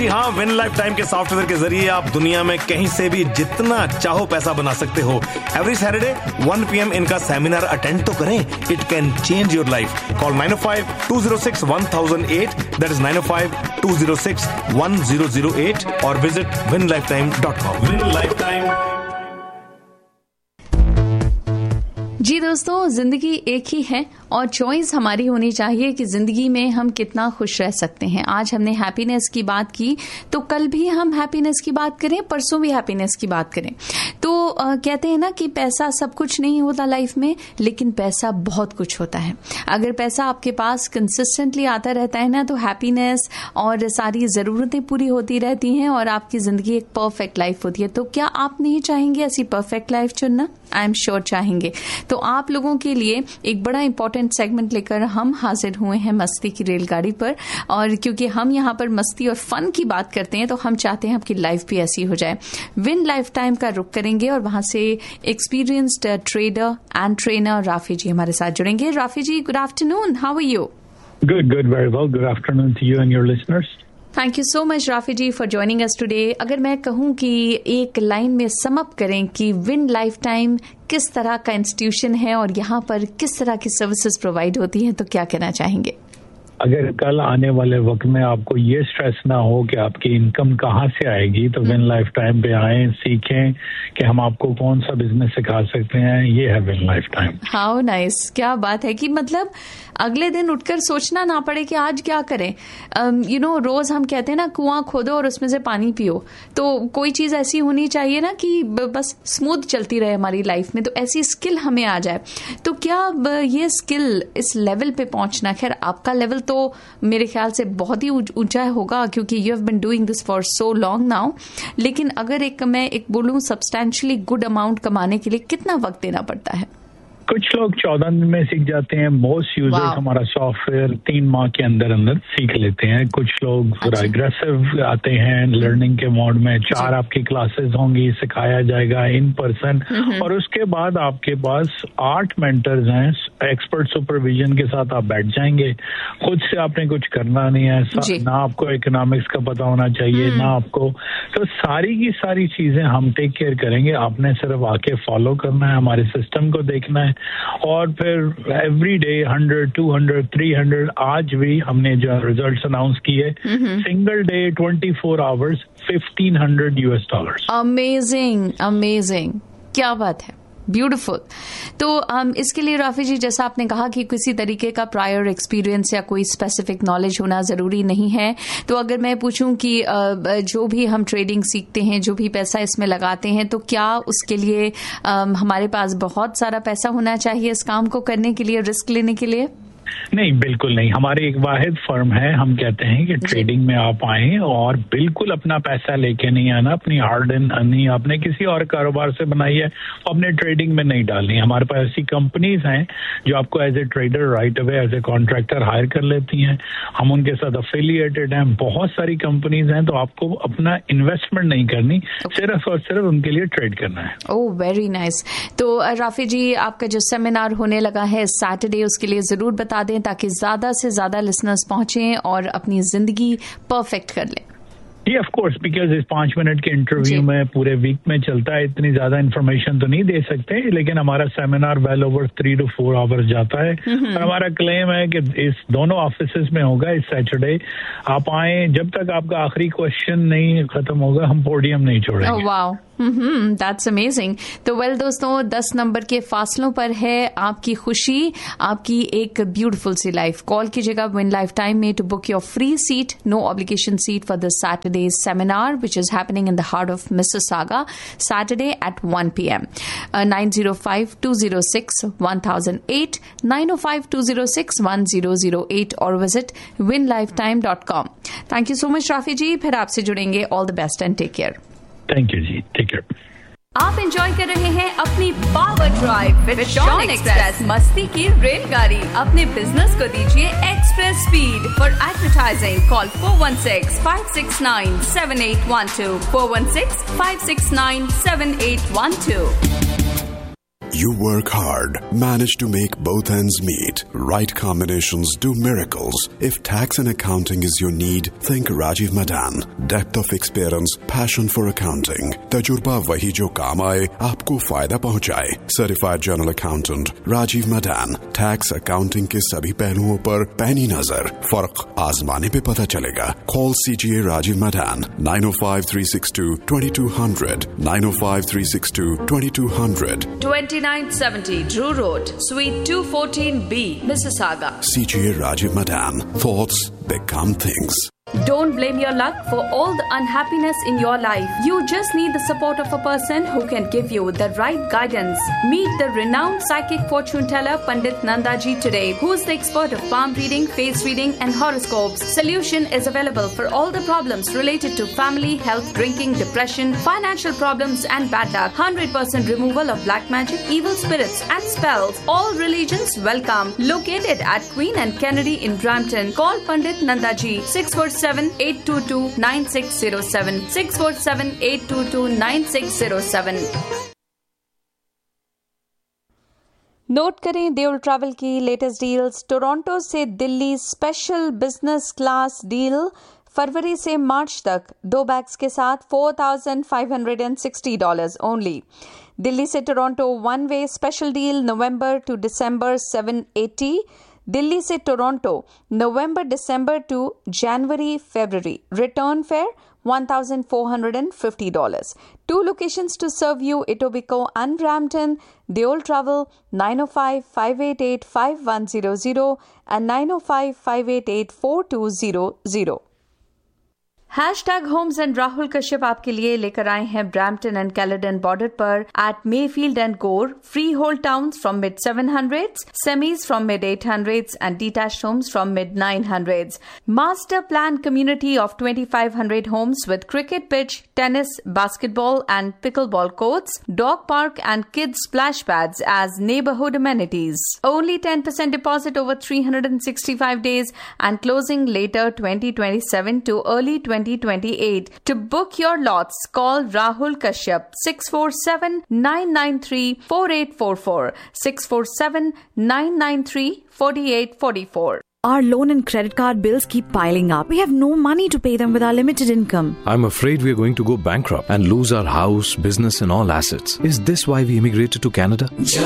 जी हाँ, win life time के software के जरिए आप दुनिया में कहीं से भी जितना चाहो पैसा बना सकते हो। एवरी सैटरडे 1 PM इनका सेमिनार अटेंड तो करें। It can change your life. Call 905-206-1008, that is 905-206-1008 और visit winlifetime.com। Win life time. जी दोस्तों, जिंदगी एक ही है और चॉइस हमारी होनी चाहिए कि जिंदगी में हम कितना खुश रह सकते हैं। आज हमने हैप्पीनेस की बात की तो कल भी हम हैप्पीनेस की बात करें, परसों भी हैप्पीनेस की बात करें। तो कहते हैं ना कि पैसा सब कुछ नहीं होता लाइफ में, लेकिन पैसा बहुत कुछ होता है। अगर पैसा आपके पास कंसिस्टेंटली आता रहता है ना, तो हैप्पीनेस और सारी जरूरतें पूरी होती रहती हैं और आपकी जिंदगी एक परफेक्ट लाइफ होती है। तो क्या आप नहीं चाहेंगे ऐसी परफेक्ट लाइफ चुनना? आई एम श्योर चाहेंगे। तो आप लोगों के लिए एक बड़ा इंपॉर्टेंट सेगमेंट लेकर हम हाजिर हुए हैं मस्ती की रेलगाड़ी पर। और क्योंकि हम यहाँ पर मस्ती और फन की बात करते हैं, तो हम चाहते हैं आपकी लाइफ भी ऐसी हो जाए। विन लाइफ टाइम का रुख करेंगे और वहां से experienced trader and trainer Rafi जी हमारे साथ जुड़ेंगे। राफी जी, good afternoon, how are you? Good, very well. Good afternoon to you and your listeners. Thank you so much Rafi ji for joining us today. अगर मैं कहूं कि एक लाइन में सम अप करें कि विन लाइफ टाइम किस तरह का इंस्टीट्यूशन है और यहाँ पर किस तरह की सर्विसेज प्रोवाइड होती हैं, तो क्या कहना चाहेंगे? अगर कल आने वाले वक्त में आपको ये स्ट्रेस ना हो कि आपकी इनकम कहाँ से आएगी, तो विन लाइफ टाइम पे आए, सीखें कि हम आपको कौन सा बिजनेस सिखा सकते हैं। ये है win life time. How nice, क्या बात है कि मतलब अगले दिन उठकर सोचना ना पड़े कि आज क्या करें। रोज हम कहते हैं ना, कुआं खोदो और उसमें से पानी पियो। तो कोई चीज ऐसी होनी चाहिए ना कि बस स्मूथ चलती रहे हमारी लाइफ में, तो ऐसी स्किल हमें आ जाए। तो क्या ये स्किल इस लेवल पे पहुंचना, खैर आपका लेवल तो मेरे ख्याल से बहुत ही ऊंचा होगा क्योंकि you have been doing this for so long now, लेकिन अगर मैं बोलूं सब्सटैंशियली गुड अमाउंट कमाने के लिए कितना वक्त देना पड़ता है? कुछ लोग 14 दिन में सीख जाते हैं। मोस्ट यूजर्स हमारा सॉफ्टवेयर 3 माह के अंदर सीख लेते हैं। कुछ लोग थोड़ा एग्रेसिव आते हैं लर्निंग के मोड में। 4 आपकी क्लासेस होंगी, सिखाया जाएगा इन पर्सन, और उसके बाद आपके पास 8 मेंटर्स हैं। एक्सपर्ट सुपरविजन के साथ आप बैठ जाएंगे। खुद से आपने कुछ करना नहीं है, ना आपको इकोनॉमिक्स का पता होना चाहिए, ना आपको, तो सारी की सारी चीजें हम टेक केयर करेंगे। आपने सिर्फ आके फॉलो करना है, हमारे सिस्टम को देखना है, और फिर एवरी डे 100, 200, 300, आज भी हमने जो रिजल्ट्स अनाउंस किए, सिंगल डे 24 आवर्स $1,500। अमेजिंग, क्या बात है, ब्यूटीफुल। तो इसके लिए राफी जी, जैसा आपने कहा कि किसी तरीके का प्रायर एक्सपीरियंस या कोई स्पेसिफिक नॉलेज होना जरूरी नहीं है। तो अगर मैं पूछूं कि जो भी हम ट्रेडिंग सीखते हैं, जो भी पैसा इसमें लगाते हैं, तो क्या उसके लिए हमारे पास बहुत सारा पैसा होना चाहिए इस काम को करने के लिए, रिस्क लेने के लिए? नहीं, बिल्कुल नहीं। हमारी एक वाहिद फर्म है। हम कहते हैं कि ट्रेडिंग में आप आए और बिल्कुल अपना पैसा लेके नहीं आना, अपनी हार्ड एंड अर्निंग आपने किसी और कारोबार से बनाई है, अपने ट्रेडिंग में नहीं डालनी। हमारे पास ऐसी कंपनीज हैं जो आपको as a trader right away as a contractor higher कर लेती हैं। हम उनके साथ एफिलिएटेड हैं। बहुत सारी कंपनीज हैं, तो आपको अपना इन्वेस्टमेंट नहीं करनी, सिर्फ और सिर्फ उनके लिए ट्रेड करना है। ओह, वेरी नाइस। तो राफी जी, आपका जो सेमिनार होने लगा है सैटरडे, उसके लिए जरूर बता दें ताकि ज्यादा से ज्यादा लिसनर्स पहुंचे और अपनी जिंदगी परफेक्ट कर लें। जी ऑफ कोर्स, बिकॉज इस 5 मिनट के इंटरव्यू में पूरे वीक में चलता है, इतनी ज्यादा इन्फॉर्मेशन तो नहीं दे सकते, लेकिन हमारा seminar well over 3 to 4 hours जाता है। और हमारा क्लेम है कि इस दोनों ऑफिसेस में होगा इस सैटरडे। आप आए, जब तक आपका आखिरी क्वेश्चन नहीं खत्म होगा, हम पोडियम नहीं छोड़ेंगे। Wow, that's amazing. तो वेल दोस्तों, 10 नंबर के फासलों पर है आपकी खुशी, आपकी एक ब्यूटीफुल सी लाइफ। कॉल कीजिएगा विन लाइफ टाइम में to book your free seat, no obligation seat for this Saturday's seminar, which is happening in the heart of Mississauga, Saturday at 1 p.m. 905-206-1008, 905-206-1008 or visit winlifetime.com. Thank you so much, Rafi ji. फिर आपसे जुड़ेंगे. All the best and take care. Thank you ji, take care. आप enjoy कर रहे हैं अपनी power drive with Shawn express, मस्ती की रेलगाड़ी। अपने बिजनेस को दीजिए express speed. For advertising call 416-569-7812, 416-569-7812। You work hard, manage to make both ends meet. Right combinations do miracles. If tax and accounting is your need, think Rajiv Madan. Depth of experience, passion for accounting. तजुर्बा वही जो काम आए, आपको फायदा पहुंचाए. Certified General Accountant Rajiv Madan. Tax accounting के सभी पहलुओं पर पैनी नजर. फर्क आजमाने पे पता चलेगा. Call CGA Rajiv Madan 905-362-2200 905-362-2200 2970 Drew Road, Suite 214B, Mississauga. CGA Rajiv Madan. Thoughts become things. Don't blame your luck for all the unhappiness in your life. You just need the support of a person who can give you the right guidance. Meet the renowned psychic fortune teller Pandit Nandaji today, who is the expert of palm reading, face reading and horoscopes. Solution is available for all the problems related to family, health, drinking, depression, financial problems and bad luck. 100% removal of black magic, evil spirits and spells. All religions welcome. Located at Queen and Kennedy in Brampton. Call Pandit Nandaji 647-822-9607 647-822-9607. Note करें Deol travel की latest deals. Toronto से Delhi special business class deal फरवरी से मार्च तक 2 bags के साथ $4,560 only. Delhi से Toronto one way special deal November to दिसंबर $780. दिल्ली से Toronto November December two January February return fair $1,450. 2 locations to serve you, Etobicoke and Brampton. Deol Travel 905-588-5100 and 905-588-4200. #Homes and Rahul Kashyap आपके लिए लेकर आए हैं Brampton and Caledon border पर eight Mayfield and गोर. Free hold towns from mid 700s, semis from mid 800s and detached homes from mid 900s. Master planned community of 2,500 homes with cricket pitch, tennis, basketball and pickleball courts, dog park and kids splash pads as neighborhood amenities. Only 10% deposit over 365 days and closing later 2027 to early 2028. To book your lots, call Rahul Kashyap 647-993-4844 647-993-4844. Our loan and credit card bills keep piling up. We have no money to pay them with our limited income. I'm afraid we are going to go bankrupt and lose our house, business and all assets. Is this why we immigrated to Canada?